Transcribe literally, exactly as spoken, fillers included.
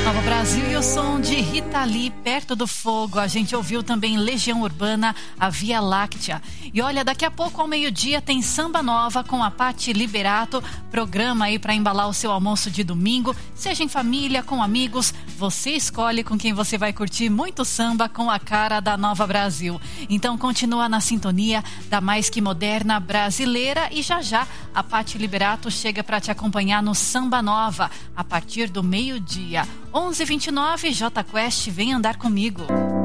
Nova Brasil e o som de Rita Lee, Perto do Fogo. A gente ouviu também Legião Urbana, a Via Láctea. E olha, daqui a pouco ao meio-dia tem Samba Nova com a Patti Liberato. Programa aí para embalar o seu almoço de domingo. Seja em família, com amigos, você escolhe com quem você vai curtir muito samba com a cara da Nova Brasil. Então continua na sintonia da mais que moderna brasileira e já já a Patti Liberato chega para te acompanhar no Samba Nova a partir do meio-dia. onze e vinte e nove, J Quest, vem andar comigo.